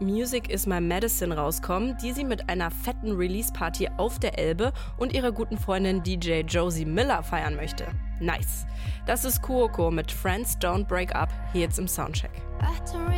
Music is My Medicine rauskommen, die sie mit einer fetten Release-Party auf der Elbe und ihrer guten Freundin DJ Josie Miller feiern möchte. Nice. Das ist Kuoko mit Friends Don't Break Up, hier jetzt im Soundcheck.